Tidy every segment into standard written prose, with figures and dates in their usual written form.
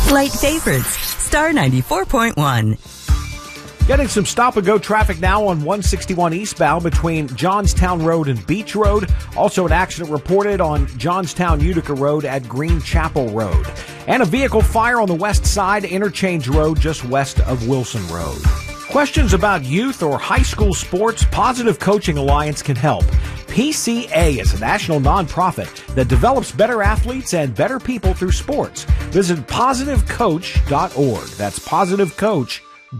Light favorites, Star 94.1. Getting some stop-and-go traffic now on 161 eastbound between Johnstown Road and Beach Road. Also an accident reported on Johnstown Utica Road at Green Chapel Road. And a vehicle fire on the west side, Interchange Road, just west of Wilson Road. Questions about youth or high school sports? Positive Coaching Alliance can help. PCA is a national nonprofit that develops better athletes and better people through sports. Visit positivecoach.org. That's positivecoach.org.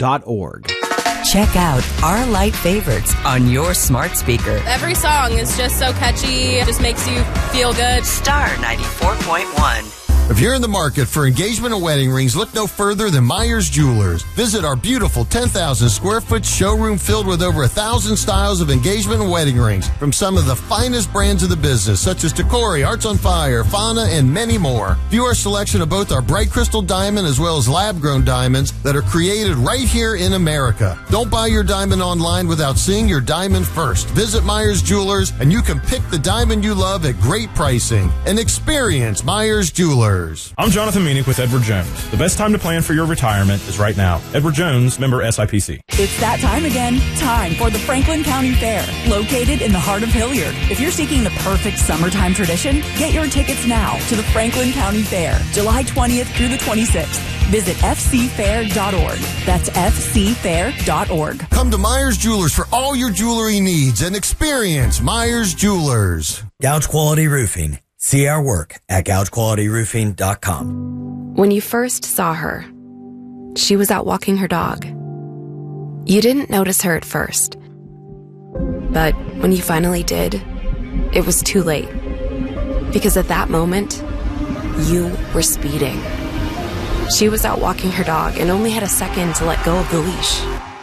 Check out our light favorites on your smart speaker. Every song is just so catchy. It just makes you feel good. Star 94.1. If you're in the market for engagement and wedding rings, look no further than Myers Jewelers. Visit our beautiful 10,000 square foot showroom filled with over 1,000 styles of engagement and wedding rings from some of the finest brands of the business, such as Tacori, Hearts on Fire, Fauna, and many more. View our selection of both our bright crystal diamond as well as lab-grown diamonds that are created right here in America. Don't buy your diamond online without seeing your diamond first. Visit Myers Jewelers and you can pick the diamond you love at great pricing. And experience Myers Jewelers. I'm Jonathan Meanick with Edward Jones. The best time to plan for your retirement is right now. Edward Jones, member SIPC. It's that time again. Time for the Franklin County Fair, located in the heart of Hilliard. If you're seeking the perfect summertime tradition, get your tickets now to the Franklin County Fair, July 20th through the 26th. Visit fcfair.org. That's fcfair.org. Come to Myers Jewelers for all your jewelry needs and experience Myers Jewelers. Gouge Quality Roofing. See our work at gougequalityroofing.com. When you first saw her, she was out walking her dog. You didn't notice her at first. But when you finally did, it was too late. Because at that moment, you were speeding. She was out walking her dog and only had a second to let go of the leash.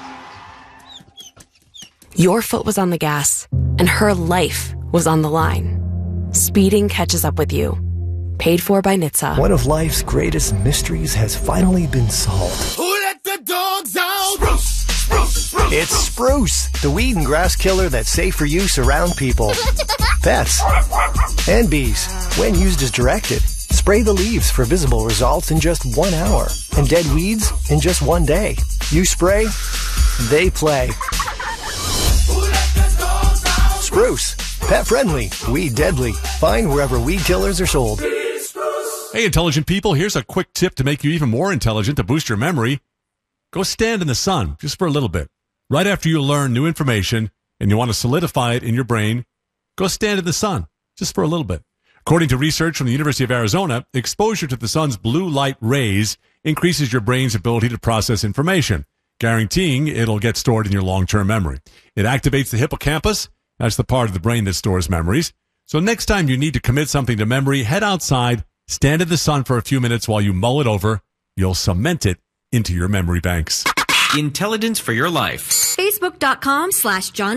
Your foot was on the gas, and her life was on the line. Speeding catches up with you. Paid for by NHTSA. One of life's greatest mysteries has finally been solved. Who let the dogs out? Spruce, spruce, spruce. It's Spruce, the weed and grass killer that's safe for use around people, pets, and bees. When used as directed, spray the leaves for visible results in just 1 hour, and dead weeds in just 1 day. You spray, they play. Who let the dogs out? Spruce. Pet friendly, weed deadly. Find wherever weed killers are sold. Hey, intelligent people, here's a quick tip to make you even more intelligent to boost your memory. Go stand in the sun just for a little bit. Right after you learn new information and you want to solidify it in your brain, go stand in the sun just for a little bit. According to research from the University of Arizona, exposure to the sun's blue light rays increases your brain's ability to process information, guaranteeing it'll get stored in your long-term memory. It activates the hippocampus. That's the part of the brain that stores memories. So next time you need to commit something to memory, head outside, stand in the sun for a few minutes while you mull it over. You'll cement it into your memory banks. Intelligence for your life. Facebook.com/John